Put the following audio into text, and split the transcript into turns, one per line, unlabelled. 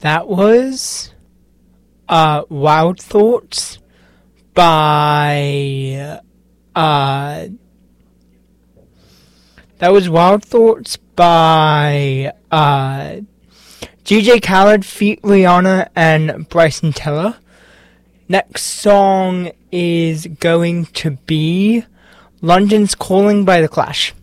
That was Wild Thoughts by DJ Khaled feat Rihanna and Bryson Tiller. Next song is going to be London's Calling by The Clash.